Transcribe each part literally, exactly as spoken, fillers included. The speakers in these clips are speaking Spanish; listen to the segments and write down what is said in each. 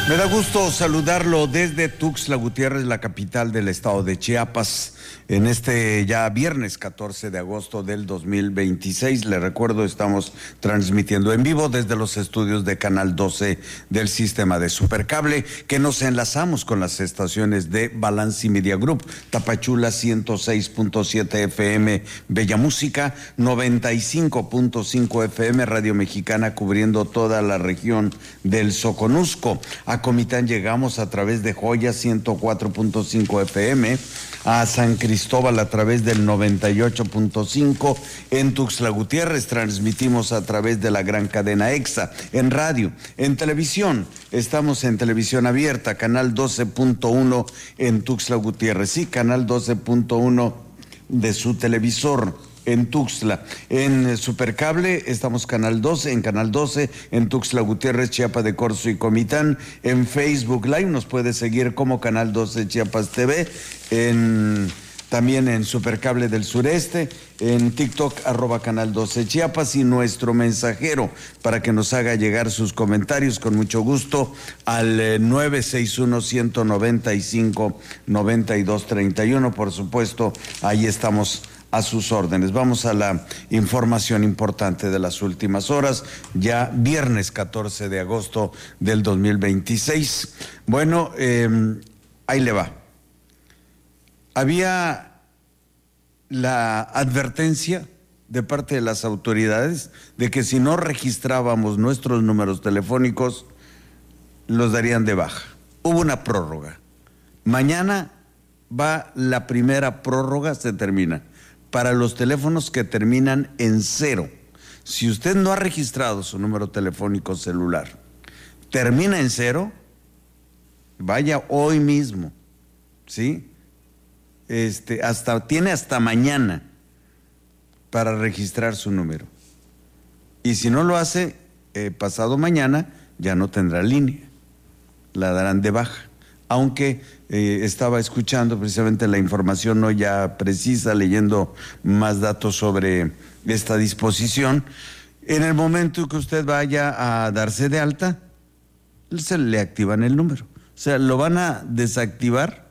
Me da gusto saludarlo desde Tuxtla Gutiérrez, la capital del estado de Chiapas, en este ya viernes catorce de agosto del dos mil veintiséis. Le recuerdo, estamos transmitiendo en vivo desde los estudios de Canal doce del sistema de Supercable, que nos enlazamos con las estaciones de Balance Media Group, Tapachula ciento seis punto siete F M, Bella Música, noventa y cinco punto cinco F M, Radio Mexicana, cubriendo toda la región del Soconusco. A Comitán llegamos a través de Joya ciento cuatro punto cinco F M, a San Cristóbal a través del noventa y ocho punto cinco, en Tuxtla Gutiérrez transmitimos a través de la gran cadena EXA, en radio, en televisión, estamos en televisión abierta, canal doce punto uno en Tuxtla Gutiérrez, sí, canal doce punto uno de su televisor en Tuxtla. En Supercable estamos canal doce, en canal doce, en Tuxtla Gutiérrez, Chiapa de Corzo y Comitán. En Facebook Live nos puede seguir como Canal doce Chiapas T V, en, también en Supercable del Sureste, en TikTok arroba Canal doce Chiapas, y nuestro mensajero para que nos haga llegar sus comentarios con mucho gusto al eh, nueve seis uno, uno nueve cinco, nueve dos tres uno. Por supuesto, ahí estamos a sus órdenes. Vamos a la información importante de las últimas horas, ya viernes catorce de agosto del dos mil veintiséis. Bueno, eh, ahí le va. Había la advertencia de parte de las autoridades de que si no registrábamos nuestros números telefónicos, los darían de baja. Hubo una prórroga. Mañana va la primera prórroga, se termina, para los teléfonos que terminan en cero. Si usted no ha registrado su número telefónico celular, termina en cero, vaya hoy mismo, ¿sí? Este, hasta, tiene hasta mañana para registrar su número. Y si no lo hace, eh, pasado mañana, ya no tendrá línea, la darán de baja. Aunque eh, estaba escuchando precisamente la información no ya precisa, leyendo más datos sobre esta disposición, en el momento que usted vaya a darse de alta, se le activan el número. O sea, lo van a desactivar,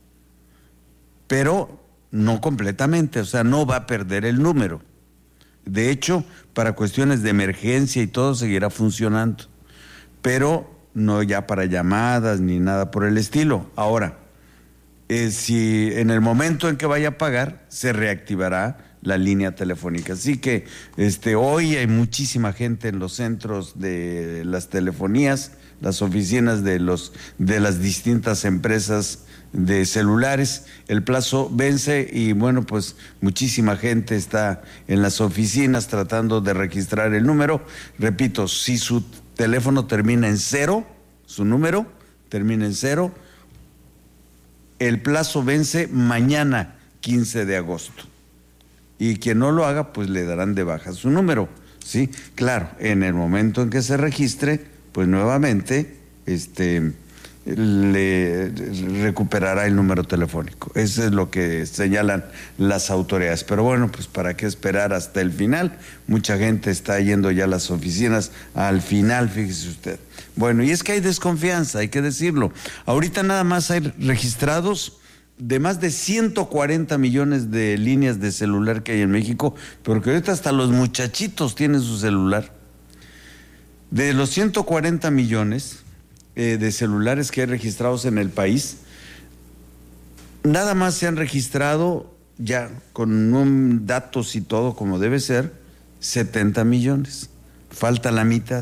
pero no completamente, o sea, no va a perder el número. De hecho, para cuestiones de emergencia y todo seguirá funcionando, pero no ya para llamadas ni nada por el estilo. Ahora, eh, si en el momento en que vaya a pagar, se reactivará la línea telefónica. Así que este, hoy hay muchísima gente en los centros de las telefonías, las oficinas de, los, de las distintas empresas de celulares. El plazo vence y bueno, pues muchísima gente está en las oficinas tratando de registrar el número. Repito, si su teléfono termina en cero, su número termina en cero, el plazo vence mañana quince de agosto. Y quien no lo haga, pues le darán de baja su número, ¿sí? Claro, en el momento en que se registre, pues nuevamente este, le recuperará el número telefónico. Eso es lo que señalan las autoridades. Pero bueno, pues para qué esperar hasta el final. Mucha gente está yendo ya a las oficinas al final, fíjese usted. Bueno, y es que hay desconfianza, hay que decirlo. Ahorita nada más hay registrados de más de ciento cuarenta millones de líneas de celular que hay en México, porque ahorita hasta los muchachitos tienen su celular. De los ciento cuarenta millones eh, de celulares que hay registrados en el país, nada más se han registrado ya con un, datos y todo como debe ser, setenta millones. Falta la mitad.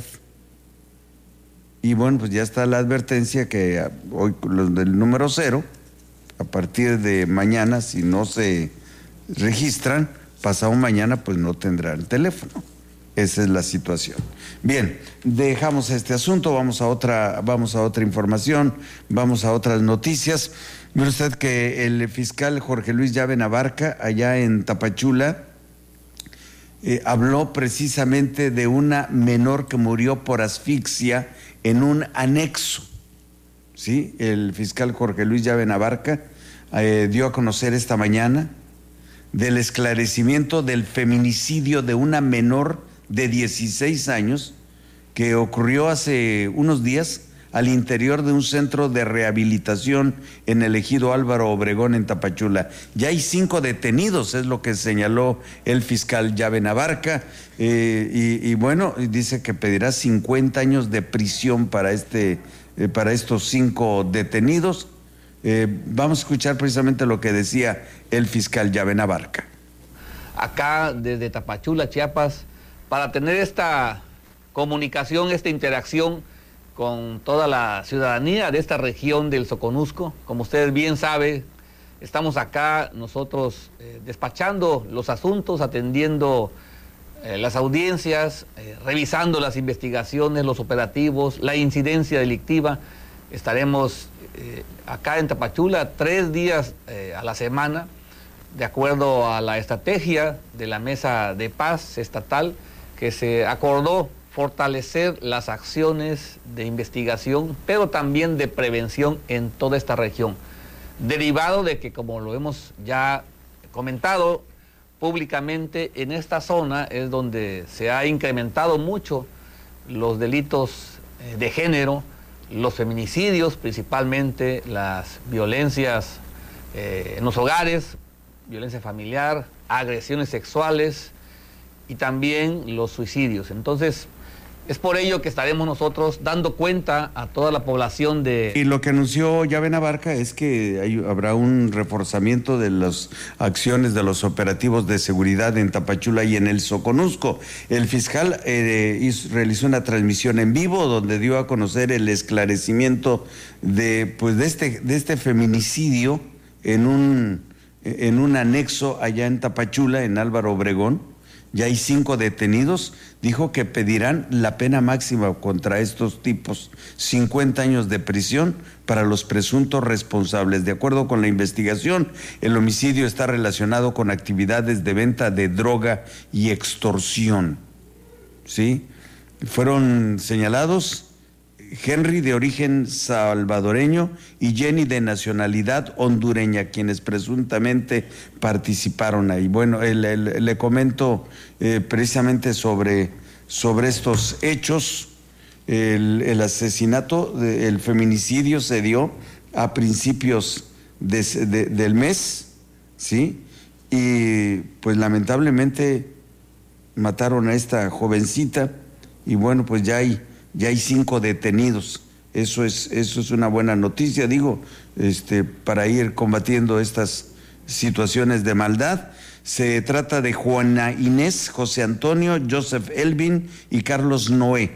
Y bueno, pues ya está la advertencia que hoy los del número cero, a partir de mañana, si no se registran, pasado mañana, pues no tendrá el teléfono. Esa es la situación. Bien, dejamos este asunto, vamos a otra, vamos a otra información, vamos a otras noticias. Mire usted que el fiscal Jorge Luis Llave Abarca, allá en Tapachula, eh, habló precisamente de una menor que murió por asfixia en un anexo. Sí, el fiscal Jorge Luis Llave Abarca eh, dio a conocer esta mañana del esclarecimiento del feminicidio de una menor de dieciséis años que ocurrió hace unos días al interior de un centro de rehabilitación en el ejido Álvaro Obregón en Tapachula. Ya hay cinco detenidos, es lo que señaló el fiscal Llave Abarca, eh, y, y bueno, dice que pedirá cincuenta años de prisión para, este, eh, para estos cinco detenidos. Eh, vamos a escuchar precisamente lo que decía el fiscal Llave Abarca. Acá desde Tapachula, Chiapas, para tener esta comunicación, esta interacción con toda la ciudadanía de esta región del Soconusco. Como ustedes bien saben, estamos acá nosotros eh, despachando los asuntos, atendiendo eh, las audiencias, eh, revisando las investigaciones, los operativos, la incidencia delictiva. Estaremos eh, acá en Tapachula tres días eh, a la semana, de acuerdo a la estrategia de la Mesa de Paz Estatal, que se acordó fortalecer las acciones de investigación, pero también de prevención en toda esta región. Derivado de que, como lo hemos ya comentado públicamente, en esta zona es donde se ha incrementado mucho los delitos de género, los feminicidios, principalmente las violencias eh, en los hogares, violencia familiar, agresiones sexuales y también los suicidios. Entonces, es por ello que estaremos nosotros dando cuenta a toda la población de... Y lo que anunció Llave Abarca es que hay, habrá un reforzamiento de las acciones de los operativos de seguridad en Tapachula y en el Soconusco. El fiscal eh, hizo, realizó una transmisión en vivo donde dio a conocer el esclarecimiento de, pues, de, este, de este feminicidio en un, en un anexo allá en Tapachula, en Álvaro Obregón. Ya hay cinco detenidos. Dijo que pedirán la pena máxima contra estos tipos, cincuenta años de prisión para los presuntos responsables. De acuerdo con la investigación, el homicidio está relacionado con actividades de venta de droga y extorsión. ¿Sí? Fueron señalados Henry, de origen salvadoreño, y Jenny, de nacionalidad hondureña, quienes presuntamente participaron ahí. Bueno, el, el, le comento eh, precisamente sobre, sobre estos hechos. El, el asesinato, el feminicidio se dio a principios de, de, del mes, ¿sí? Y pues lamentablemente mataron a esta jovencita, y bueno, pues ya hay Ya hay cinco detenidos. Eso es, eso es una buena noticia, digo, este, para ir combatiendo estas situaciones de maldad. Se trata de Juana Inés, José Antonio, Joseph Elvin y Carlos Noé.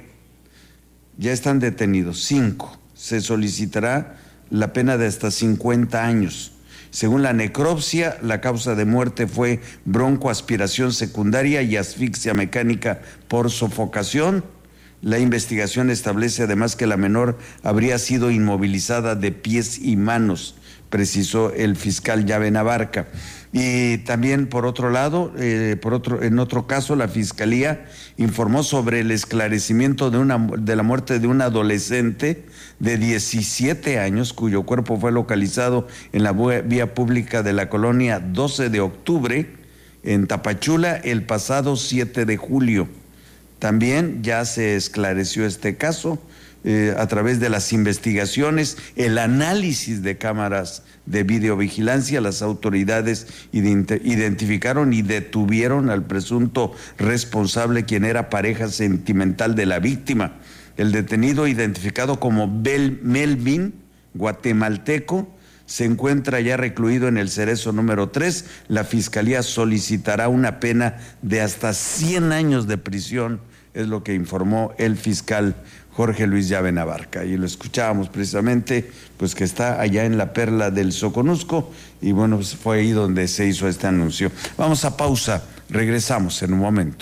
Ya están detenidos, cinco. Se solicitará la pena de hasta cincuenta años. Según la necropsia, la causa de muerte fue broncoaspiración secundaria y asfixia mecánica por sofocación. La investigación establece además que la menor habría sido inmovilizada de pies y manos, precisó el fiscal Llave Abarca. Y también, por otro lado, eh, por otro, en otro caso, la Fiscalía informó sobre el esclarecimiento de, una, de la muerte de un adolescente de diecisiete años, cuyo cuerpo fue localizado en la vía pública de la colonia doce de octubre, en Tapachula, el pasado siete de julio. También ya se esclareció este caso eh, a través de las investigaciones, el análisis de cámaras de videovigilancia. Las autoridades ident- identificaron y detuvieron al presunto responsable, quien era pareja sentimental de la víctima. El detenido, identificado como Bel- Melvin, guatemalteco, se encuentra ya recluido en el Cerezo número tres. La Fiscalía solicitará una pena de hasta cien años de prisión, es lo que informó el fiscal Jorge Luis Llave Abarca. Y lo escuchábamos precisamente, pues que está allá en la perla del Soconusco, y bueno, pues fue ahí donde se hizo este anuncio. Vamos a pausa, regresamos en un momento.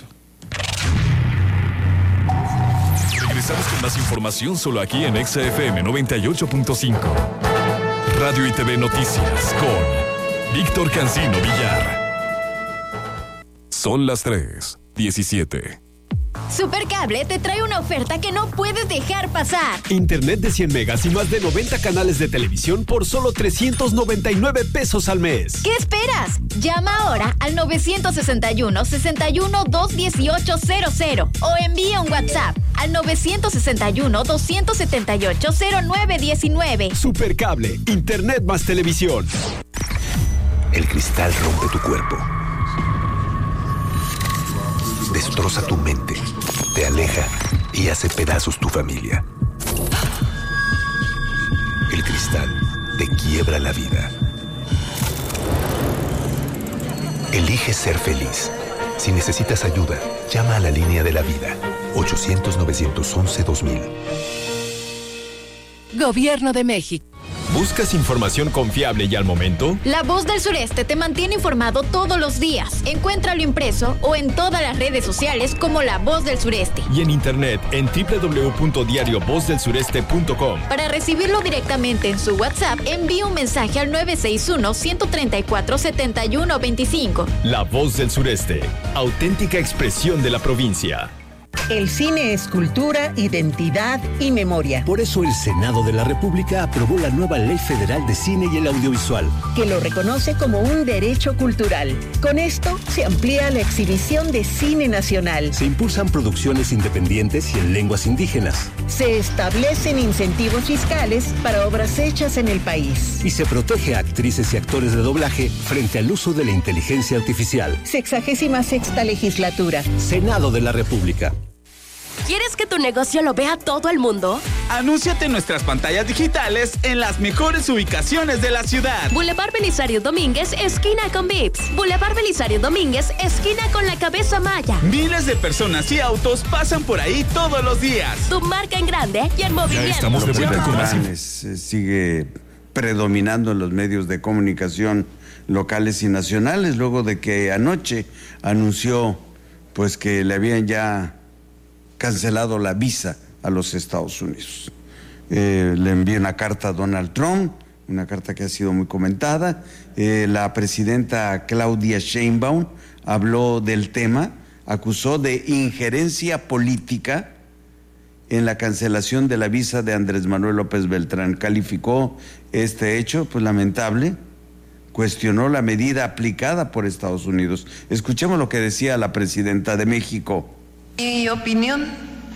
Regresamos con más información solo aquí en Exa F M noventa y ocho punto cinco. Radio y T V Noticias con Víctor Cancino Villar. Son las tres diecisiete. Supercable te trae una oferta que no puedes dejar pasar. Internet de cien megas y más de noventa canales de televisión por solo trescientos noventa y nueve pesos al mes. ¿Qué esperas? Llama ahora al nueve seis uno, seis uno, dos uno ocho cero cero o envía un WhatsApp al nueve seis uno, dos siete ocho, cero nueve uno nueve. Supercable, Internet más televisión. El cristal rompe tu cuerpo. Destroza tu mente, te aleja y hace pedazos tu familia. El cristal te quiebra la vida. Elige ser feliz. Si necesitas ayuda, llama a la línea de la vida. ochocientos, novecientos once, dos mil. Gobierno de México. ¿Buscas información confiable y al momento? La Voz del Sureste te mantiene informado todos los días. Encuéntralo impreso o en todas las redes sociales como La Voz del Sureste. Y en internet en doble u doble u doble u punto diario voz del sureste punto com. Para recibirlo directamente en su WhatsApp, envía un mensaje al nueve seis uno, uno tres cuatro, siete uno dos cinco. La Voz del Sureste, auténtica expresión de la provincia. El cine es cultura, identidad y memoria. Por eso el Senado de la República aprobó la nueva Ley Federal de Cine y el Audiovisual, que lo reconoce como un derecho cultural. Con esto se amplía la exhibición de cine nacional. Se impulsan producciones independientes y en lenguas indígenas. Se establecen incentivos fiscales para obras hechas en el país. Y se protege a actrices y actores de doblaje frente al uso de la inteligencia artificial. Sexagésima sexta legislatura. Senado de la República. ¿Quieres que tu negocio lo vea todo el mundo? Anúnciate en nuestras pantallas digitales en las mejores ubicaciones de la ciudad. Boulevard Belisario Domínguez, esquina con Vips. Boulevard Belisario Domínguez, esquina con la Cabeza Maya. Miles de personas y autos pasan por ahí todos los días. Tu marca en grande y en movimiento. Ya estamos de vuelta con más. Sigue predominando en los medios de comunicación locales y nacionales, luego de que anoche anunció pues que le habían ya cancelado la visa a los Estados Unidos. Eh, le envié una carta a Donald Trump, una carta que ha sido muy comentada. Eh, la presidenta Claudia Sheinbaum habló del tema, acusó de injerencia política en la cancelación de la visa de Andrés Manuel López Beltrán. Calificó este hecho, pues lamentable, cuestionó la medida aplicada por Estados Unidos. Escuchemos lo que decía la presidenta de México. Mi opinión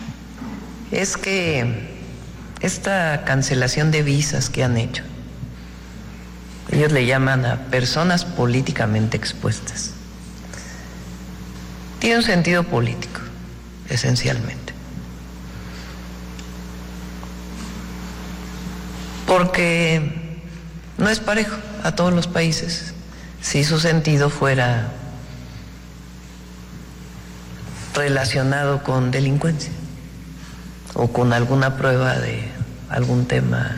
es que esta cancelación de visas que han hecho, ellos le llaman a personas políticamente expuestas, tiene un sentido político, esencialmente. Porque no es parejo a todos los países si su sentido fuera relacionado con delincuencia o con alguna prueba de algún tema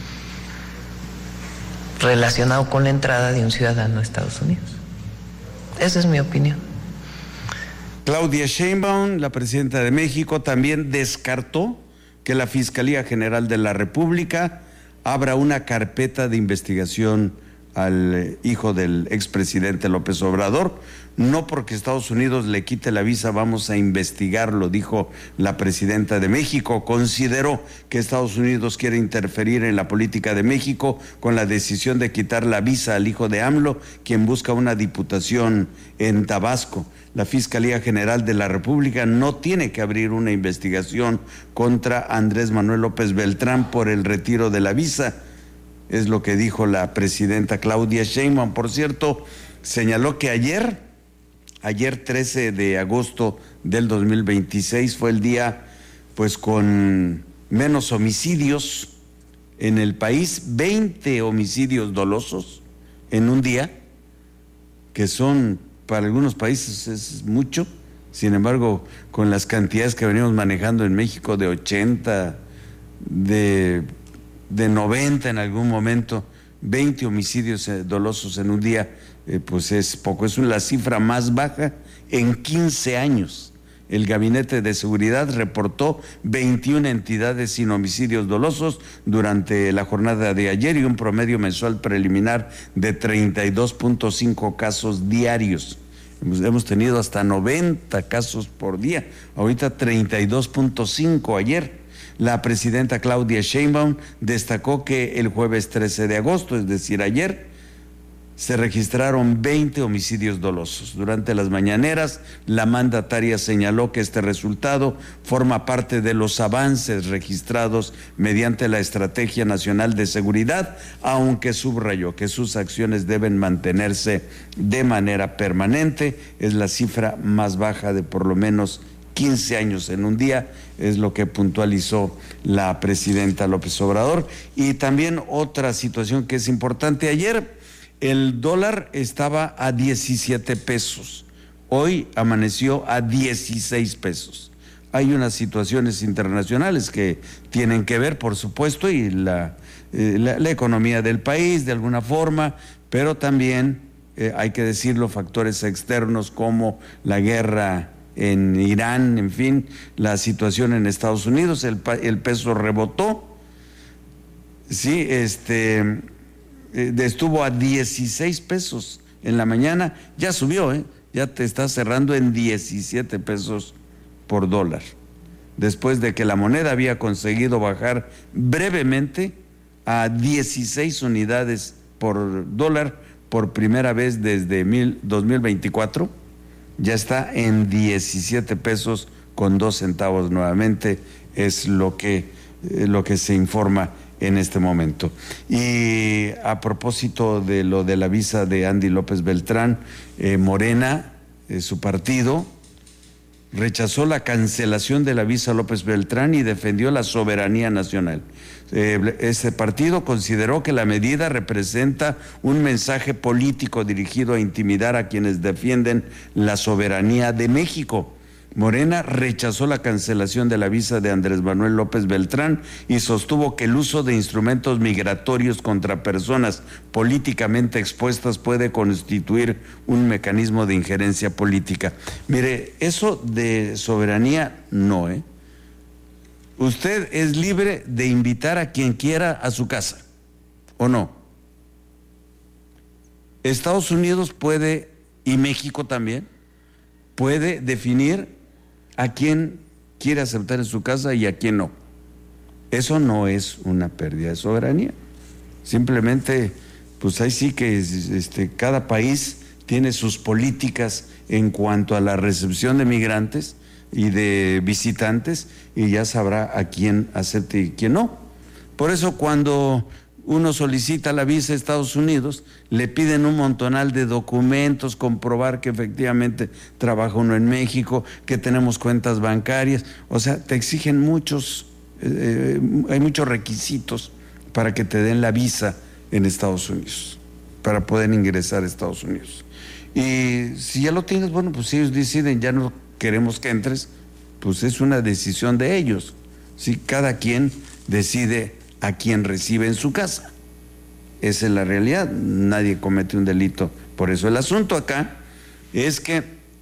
relacionado con la entrada de un ciudadano a Estados Unidos. Esa es mi opinión. Claudia Sheinbaum, la presidenta de México, también descartó que la Fiscalía General de la República abra una carpeta de investigación al hijo del expresidente López Obrador. No porque Estados Unidos le quite la visa vamos a investigarlo, dijo la presidenta de México. Consideró que Estados Unidos quiere interferir en la política de México con la decisión de quitar la visa al hijo de AMLO, quien busca una diputación en Tabasco. La Fiscalía General de la República no tiene que abrir una investigación contra Andrés Manuel López Beltrán por el retiro de la visa. Es lo que dijo la presidenta Claudia Sheinbaum. Por cierto, señaló que ayer, ayer trece de agosto del dos mil veintiséis, fue el día pues con menos homicidios en el país, veinte homicidios dolosos en un día, que son para algunos países es mucho. Sin embargo, con las cantidades que venimos manejando en México de ochenta, de... de noventa en algún momento, veinte homicidios dolosos en un día, eh, pues es poco, es la cifra más baja en quince años. El Gabinete de Seguridad reportó veintiuna entidades sin homicidios dolosos durante la jornada de ayer y un promedio mensual preliminar de treinta y dos punto cinco casos diarios. Hemos tenido hasta noventa casos por día, ahorita treinta y dos punto cinco ayer. La presidenta Claudia Sheinbaum destacó que el jueves trece de agosto, es decir, ayer, se registraron veinte homicidios dolosos. Durante las mañaneras, la mandataria señaló que este resultado forma parte de los avances registrados mediante la Estrategia Nacional de Seguridad, aunque subrayó que sus acciones deben mantenerse de manera permanente. Es la cifra más baja de por lo menos quince años en un día, es lo que puntualizó la presidenta López Obrador. Y también otra situación que es importante: ayer el dólar estaba a diecisiete pesos, hoy amaneció a dieciséis pesos. Hay unas situaciones internacionales que tienen que ver, por supuesto, y la, eh, la, la economía del país de alguna forma, pero también eh, hay que decirlo, factores externos como la guerra en Irán, en fin, la situación en Estados Unidos. El, el peso rebotó, sí, este... estuvo a dieciséis pesos en la mañana, ya subió, ¿eh? Ya te está cerrando en diecisiete pesos por dólar, después de que la moneda había conseguido bajar brevemente a dieciséis unidades por dólar por primera vez desde dos mil veinticuatro, ya está en diecisiete pesos con dos centavos nuevamente, es lo que, eh, lo que se informa en este momento. Y a propósito de lo de la visa de Andy López Beltrán, eh, Morena, eh, su partido, rechazó la cancelación de la visa López Beltrán y defendió la soberanía nacional. Eh, este partido consideró que la medida representa un mensaje político dirigido a intimidar a quienes defienden la soberanía de México. Morena rechazó la cancelación de la visa de Andrés Manuel López Beltrán y sostuvo que el uso de instrumentos migratorios contra personas políticamente expuestas puede constituir un mecanismo de injerencia política. Mire, eso de soberanía no, ¿eh? Usted es libre de invitar a quien quiera a su casa, ¿o no? Estados Unidos puede, y México también, puede definir a quién quiere aceptar en su casa y a quién no. Eso no es una pérdida de soberanía. Simplemente, pues ahí sí que este, cada país tiene sus políticas en cuanto a la recepción de migrantes y de visitantes, y ya sabrá a quién acepte y quién no. Por eso cuando uno solicita la visa a Estados Unidos, le piden un montonal de documentos, comprobar que efectivamente trabaja uno en México, que tenemos cuentas bancarias, o sea, te exigen muchos, eh, hay muchos requisitos para que te den la visa en Estados Unidos, para poder ingresar a Estados Unidos. Y si ya lo tienes, bueno, pues si ellos deciden, ya no queremos que entres, pues es una decisión de ellos. ¿Sí? Cada quien decide a quien recibe en su casa. Esa es la realidad, nadie comete un delito por eso. El asunto acá es que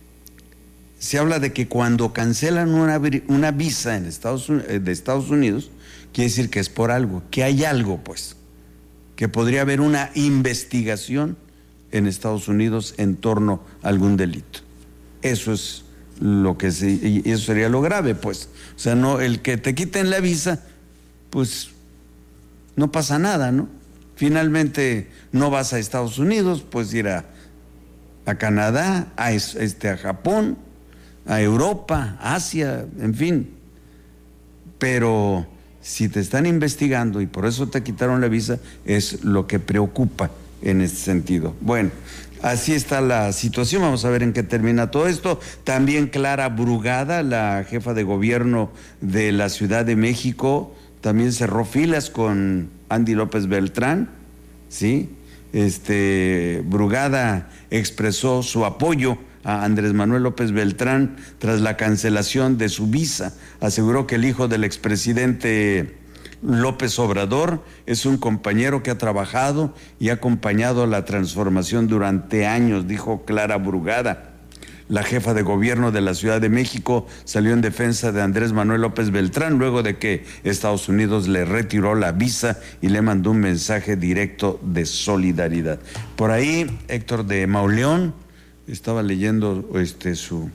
se habla de que cuando cancelan una, una visa en Estados, de Estados Unidos, quiere decir que es por algo, que hay algo, pues, que podría haber una investigación en Estados Unidos en torno a algún delito. Eso es lo que se, y eso sería lo grave, pues. O sea, no, el que te quiten la visa, pues no pasa nada, ¿no? Finalmente no vas a Estados Unidos, puedes ir a, a Canadá, a, este, a Japón, a Europa, Asia, en fin. Pero si te están investigando y por eso te quitaron la visa, es lo que preocupa en este sentido. Bueno, así está la situación, vamos a ver en qué termina todo esto. También Clara Brugada, la jefa de gobierno de la Ciudad de México, también cerró filas con Andy López Beltrán, ¿sí? Este, Brugada expresó su apoyo a Andrés Manuel López Beltrán tras la cancelación de su visa. Aseguró que el hijo del expresidente López Obrador es un compañero que ha trabajado y ha acompañado la transformación durante años, dijo Clara Brugada. La jefa de gobierno de la Ciudad de México salió en defensa de Andrés Manuel López Beltrán luego de que Estados Unidos le retiró la visa y le mandó un mensaje directo de solidaridad. Por ahí, Héctor de Mauleón, estaba leyendo este su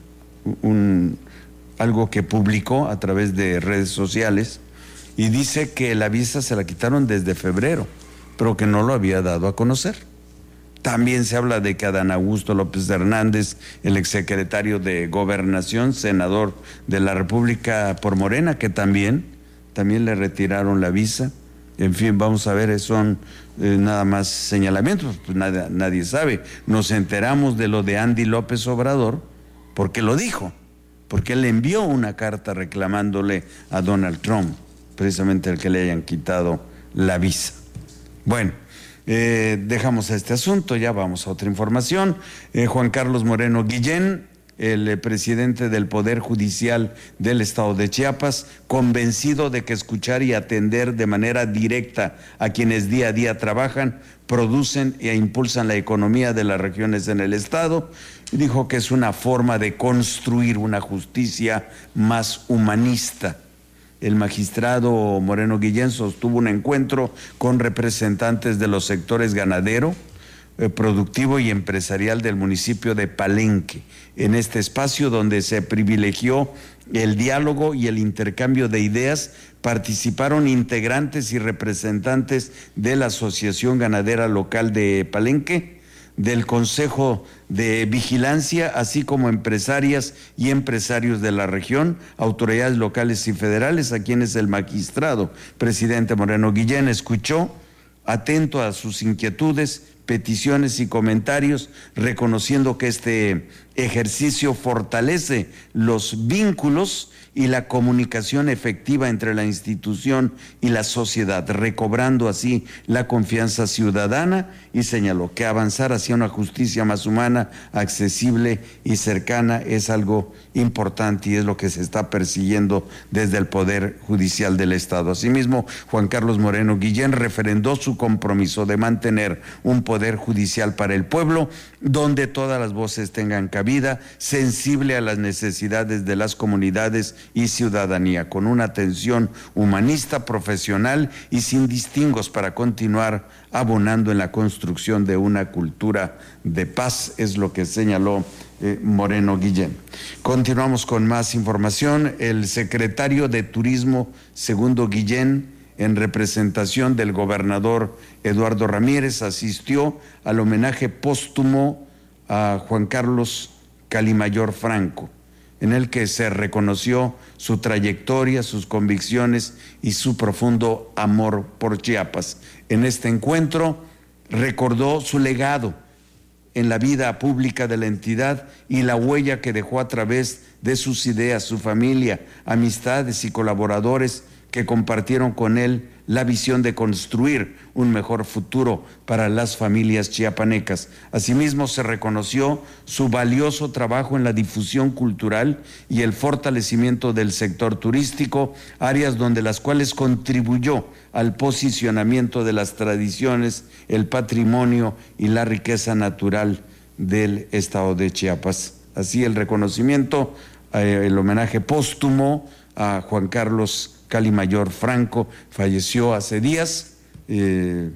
un algo que publicó a través de redes sociales y dice que la visa se la quitaron desde febrero, pero que no lo había dado a conocer. También se habla de que Adán Augusto López Hernández, el exsecretario de Gobernación, senador de la República por Morena, que también, también le retiraron la visa. En fin, vamos a ver, son eh, nada más señalamientos, pues nadie, nadie sabe. Nos enteramos de lo de Andy López Obrador porque lo dijo, porque él envió una carta reclamándole a Donald Trump, precisamente el que le hayan quitado la visa. Bueno, eh, dejamos este asunto, ya vamos a otra información. Eh, Juan Carlos Moreno Guillén, el eh, presidente del Poder Judicial del Estado de Chiapas, convencido de que escuchar y atender de manera directa a quienes día a día trabajan, producen e impulsan la economía de las regiones en el Estado, dijo que es una forma de construir una justicia más humanista. El magistrado Moreno Guillén sostuvo un encuentro con representantes de los sectores ganadero, eh, productivo y empresarial del municipio de Palenque, en este espacio donde se privilegió el diálogo y el intercambio de ideas. Participaron integrantes y representantes de la Asociación Ganadera Local de Palenque, del Consejo de Vigilancia, así como empresarias y empresarios de la región, autoridades locales y federales, a quienes el magistrado presidente Moreno Guillén escuchó, atento a sus inquietudes, peticiones y comentarios, reconociendo que este ejercicio fortalece los vínculos y la comunicación efectiva entre la institución y la sociedad, recobrando así la confianza ciudadana, y señaló que avanzar hacia una justicia más humana, accesible y cercana es algo importante y es lo que se está persiguiendo desde el Poder Judicial del Estado. Asimismo, Juan Carlos Moreno Guillén refrendó su compromiso de mantener un Poder Judicial para el pueblo, donde todas las voces tengan cabida, sensible a las necesidades de las comunidades y ciudadanía, con una atención humanista, profesional y sin distingos para continuar abonando en la construcción de una cultura de paz, es lo que señaló eh, Moreno Guillén. Continuamos con más información. El secretario de Turismo, Segundo Guillén, en representación del gobernador Eduardo Ramírez, asistió al homenaje póstumo a Juan Carlos Calimayor Franco, en el que se reconoció su trayectoria, sus convicciones y su profundo amor por Chiapas. En este encuentro recordó su legado en la vida pública de la entidad y la huella que dejó a través de sus ideas, su familia, amistades y colaboradores que compartieron con él la visión de construir un mejor futuro para las familias chiapanecas. Asimismo, se reconoció su valioso trabajo en la difusión cultural y el fortalecimiento del sector turístico, áreas donde las cuales contribuyó al posicionamiento de las tradiciones, el patrimonio y la riqueza natural del estado de Chiapas. Así, el reconocimiento, eh, el homenaje póstumo a Juan Carlos Calimayor Franco, falleció hace días. Eh,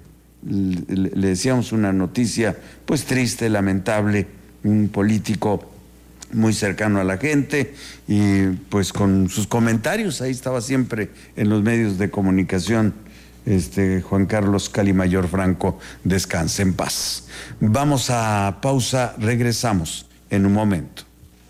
le, le decíamos una noticia pues triste, lamentable, un político muy cercano a la gente y pues con sus comentarios, ahí estaba siempre en los medios de comunicación. Este Juan Carlos Calimayor Franco, descanse en paz. Vamos a pausa, regresamos en un momento.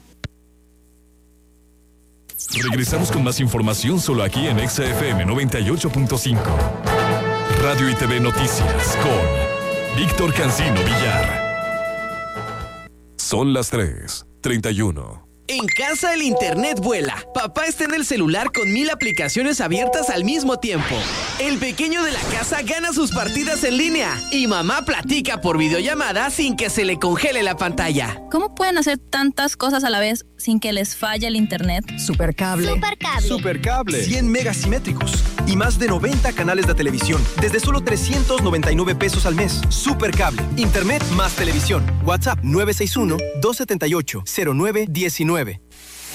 Regresamos con más información solo aquí en Exa F M noventa y ocho punto cinco. Radio y T V Noticias con Víctor Cancino Villar. Son las tres treinta y uno. En casa el internet vuela. Papá está en el celular con mil aplicaciones abiertas al mismo tiempo. El pequeño de la casa gana sus partidas en línea. Y mamá platica por videollamada sin que se le congele la pantalla. ¿Cómo pueden hacer tantas cosas a la vez sin que les falle el internet? Supercable. Supercable. Supercable. cien megas simétricos y más de noventa canales de televisión desde solo trescientos noventa y nueve pesos al mes. Supercable. Internet más televisión. WhatsApp nueve seis uno, dos siete ocho, cero nueve uno nueve.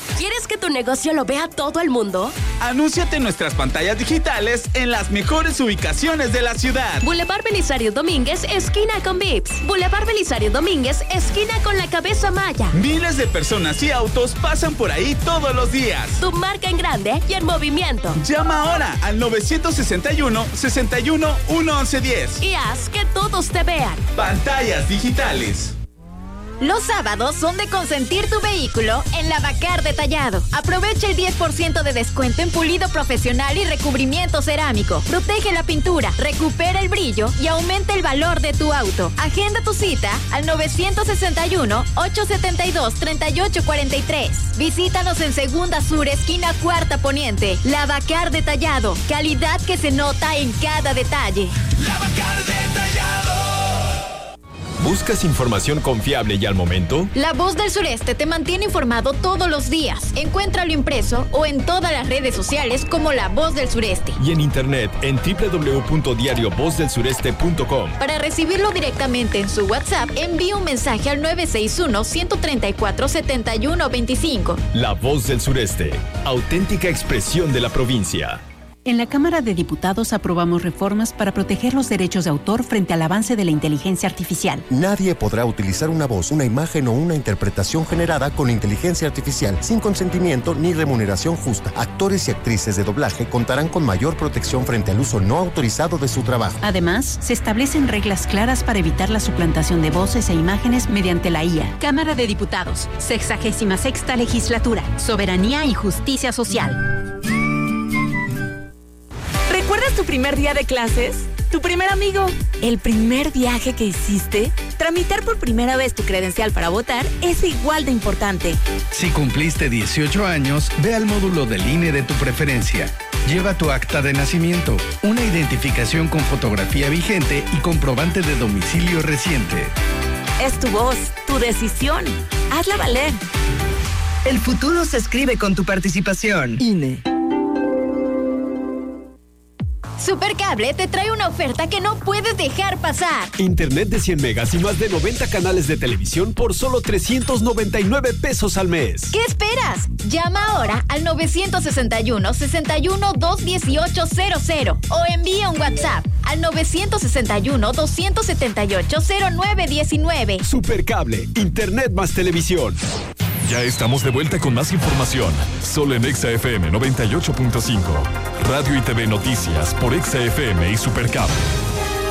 ¿Quieres que tu negocio lo vea todo el mundo? Anúnciate en nuestras pantallas digitales en las mejores ubicaciones de la ciudad. Boulevard Belisario Domínguez, esquina con Vips. Boulevard Belisario Domínguez, esquina con la Cabeza Maya. Miles de personas y autos pasan por ahí todos los días. Tu marca en grande y en movimiento. Llama ahora al nueve seis uno, seis uno, uno once diez. Y haz que todos te vean. Pantallas digitales. Los sábados son de consentir tu vehículo en Lavacar Detallado. Aprovecha el diez por ciento de descuento en pulido profesional y recubrimiento cerámico. Protege la pintura, recupera el brillo y aumenta el valor de tu auto. Agenda tu cita al nueve seis uno, ocho siete dos, tres ocho cuatro tres. Visítanos en Segunda Sur, esquina Cuarta Poniente. Lavacar Detallado. Calidad que se nota en cada detalle. Lavacar Detallado. ¿Buscas información confiable y al momento? La Voz del Sureste te mantiene informado todos los días. Encuéntralo impreso o en todas las redes sociales como La Voz del Sureste. Y en internet en doble u doble u doble u punto diario voz del sureste punto com. Para recibirlo directamente en su WhatsApp, envíe un mensaje al nueve seis uno, uno tres cuatro, siete uno dos cinco. La Voz del Sureste, auténtica expresión de la provincia. En la Cámara de Diputados aprobamos reformas para proteger los derechos de autor frente al avance de la inteligencia artificial. Nadie podrá utilizar una voz, una imagen o una interpretación generada con inteligencia artificial sin consentimiento ni remuneración justa. Actores y actrices de doblaje contarán con mayor protección frente al uso no autorizado de su trabajo. Además, se establecen reglas claras para evitar la suplantación de voces e imágenes mediante la I A. Cámara de Diputados, sexagésima sexta legislatura, soberanía y justicia social. ¿Recuerdas tu primer día de clases? ¿Tu primer amigo? ¿El primer viaje que hiciste? Tramitar por primera vez tu credencial para votar es igual de importante. Si cumpliste dieciocho años, ve al módulo del I N E de tu preferencia. Lleva tu acta de nacimiento, una identificación con fotografía vigente y comprobante de domicilio reciente. Es tu voz, tu decisión. Hazla valer. El futuro se escribe con tu participación. I N E. Supercable te trae una oferta que no puedes dejar pasar. Internet de cien megas y más de noventa canales de televisión por solo trescientos noventa y nueve pesos al mes. ¿Qué esperas? Llama ahora al nueve seis uno, seis uno dos uno ocho cero cero o envía un WhatsApp al nueve seis uno, dos siete ocho, cero nueve uno nueve. Supercable, Internet más televisión. Ya estamos de vuelta con más información, solo en Exa F M noventa y ocho punto cinco. Radio y T V Noticias por Exa F M y Supercable.